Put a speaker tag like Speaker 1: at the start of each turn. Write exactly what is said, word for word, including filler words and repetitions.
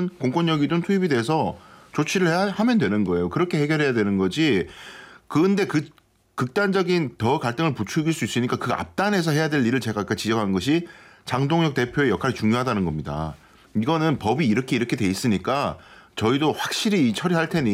Speaker 1: 공권력이든 공권력이든 투입이 돼서 조치를 해야 하면 되는 거예요. 그렇게 해결해야 되는 거지. 그런데 그 극단적인 더 갈등을 부추길 수 있으니까 그 앞단에서 해야 될 일을 제가 아까 지적한 것이 장동혁 대표의 역할이 중요하다는 겁니다. 이거는 법이 이렇게 이렇게 돼 있으니까 저희도 확실히 처리할 테니